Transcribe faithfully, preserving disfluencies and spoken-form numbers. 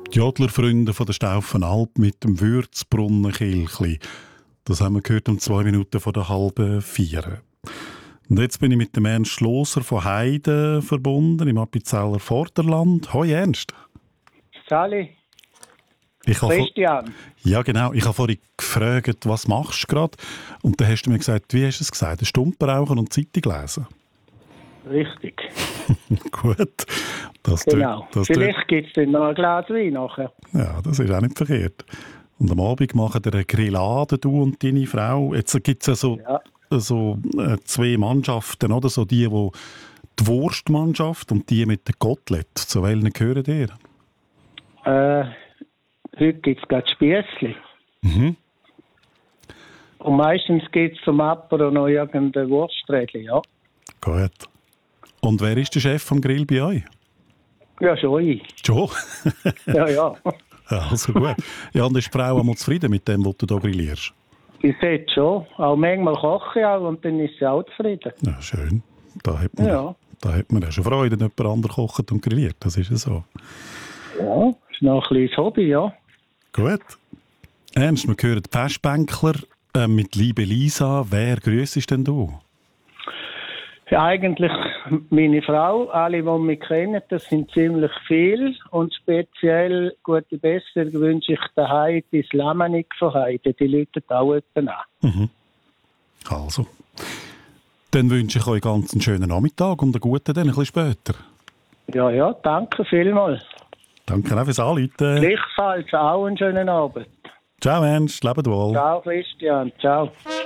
Die Jodlerfreunde von der Staufenalp mit dem Würzbrunnen-Kilchli. Das haben wir gehört um zwei Minuten vor der halben vier. Und jetzt bin ich mit dem Ernst Schlosser von Heide verbunden, im Appenzeller Vorderland. Hoi Ernst. Sali. Ich habe Christian. Vor- ja genau, ich habe vorhin gefragt, was machst du gerade? Und dann hast du mir gesagt, wie hast du es gesagt? Eine Stumpe rauchen und Zeitung lesen? Richtig. Gut. Das Genau. tut, das Vielleicht gibt es dann noch ein Glas Wein nachher. Ja, das ist auch nicht verkehrt. Und am Abend machen ihr eine Grillade, du und deine Frau. Jetzt gibt es ja so, Ja. so äh, zwei Mannschaften, oder? So die, die die Wurstmannschaft und die mit den Kotelett. Zu welchen gehören ihr? Äh, heute gibt es gerade Spiessli. Mhm. Und meistens gibt es zum Apero noch irgendeine Wursträdchen, ja. Gut. Und wer ist der Chef vom Grill bei euch? Ja, schon ich. Joe? Ja, ja. Also gut. Ja, und ist die Frau einmal zufrieden mit dem, was du hier grillierst? Ich sehe schon. Auch manchmal koche ich auch und dann ist sie auch zufrieden. Ja, schön. Da hat man Ja. da hat man ja schon Freude, wenn jemand anderes kocht und grilliert. Das ist ja so. Ja, ist noch ein kleines Hobby, ja. Gut. Ernst, wir hören die Pestbänkler äh, mit Liebe Lisa. Wer grüssest denn du? Ja, eigentlich meine Frau, alle, die mich kennen, das sind ziemlich viele. Und speziell gute Besserung wünsche ich der Heidi, das Lamenik von Heide. Die Leute auch jemanden an. Mhm. Also. Dann wünsche ich euch ganz einen schönen Nachmittag und einen guten dann ein bisschen später. Ja, ja, danke vielmals. Danke auch fürs Anrufen. Gleichfalls auch einen schönen Abend. Ciao Ernst, lebt wohl. Ciao Christian, ciao.